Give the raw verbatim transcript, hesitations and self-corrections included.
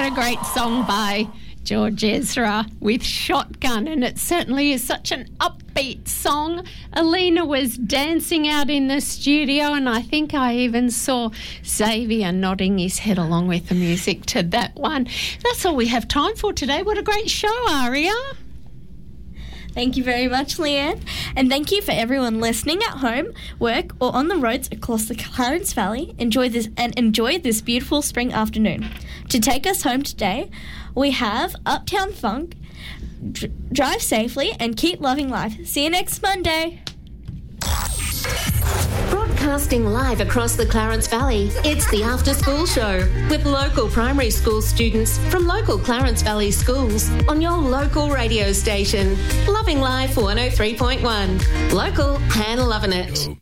a great song by George Ezra with Shotgun, and it certainly is such an upbeat song. Alina was dancing out in the studio, and I think I even saw Xavier nodding his head along with the music to that one. That's all we have time for today. What a great show, Aria. Thank you very much, Leanne. And thank you for everyone listening at home, work, or on the roads across the Clarence Valley. Enjoy this and enjoy this beautiful spring afternoon. To take us home today, we have Uptown Funk, Dr- Drive Safely, and Keep Loving Life. See you next Monday. Broadcasting live across the Clarence Valley, it's the After School Show with local primary school students from local Clarence Valley schools on your local radio station. Loving Life one oh three point one. Local and loving it.